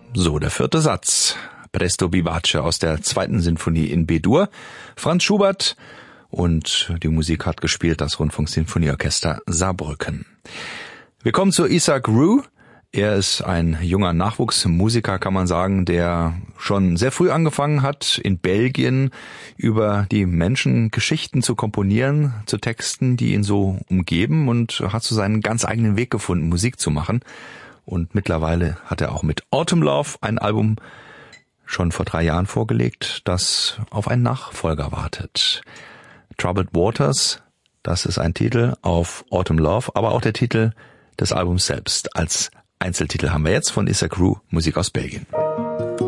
So, der vierte Satz. Presto vivace aus der zweiten Sinfonie in B-Dur. Franz Schubert, und die Musik hat gespielt das Rundfunksinfonieorchester Saarbrücken. Wir kommen zu Isaac Rue. Er ist ein junger Nachwuchsmusiker, kann man sagen, der schon sehr früh angefangen hat, in Belgien über die Menschen Geschichten zu komponieren, zu Texten, die ihn so umgeben, und hat so seinen ganz eigenen Weg gefunden, Musik zu machen. Und mittlerweile hat er auch mit Autumn Love ein Album schon vor 3 Jahren vorgelegt, das auf einen Nachfolger wartet. Troubled Waters, das ist ein Titel auf Autumn Love, aber auch der Titel des Albums selbst. Als Einzeltitel haben wir jetzt von Isaac Rue, Musik aus Belgien.